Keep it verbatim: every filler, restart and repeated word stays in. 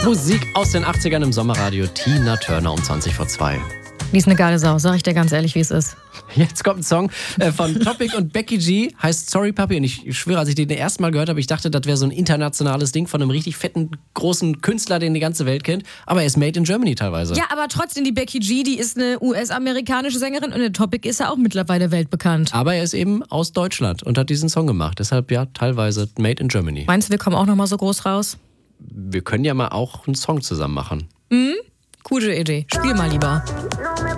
Musik aus den achtzigern im Sommerradio. Tina Turner um zwanzig vor zwei. Die ist eine geile Sau, sag ich dir ganz ehrlich, wie es ist. Jetzt kommt ein Song äh, von Topic und Becky G, heißt Sorry Papi. Und ich schwöre, als ich den das erste Mal gehört habe, ich dachte, das wäre so ein internationales Ding von einem richtig fetten, großen Künstler, den die ganze Welt kennt. Aber er ist made in Germany teilweise. Ja, aber trotzdem, die Becky G, die ist eine U S-amerikanische Sängerin und der Topic ist ja auch mittlerweile weltbekannt. Aber er ist eben aus Deutschland und hat diesen Song gemacht. Deshalb ja, teilweise made in Germany. Meinst du, wir kommen auch nochmal so groß raus? Wir können ja mal auch einen Song zusammen machen. Mhm, gute Idee. Spiel mal lieber.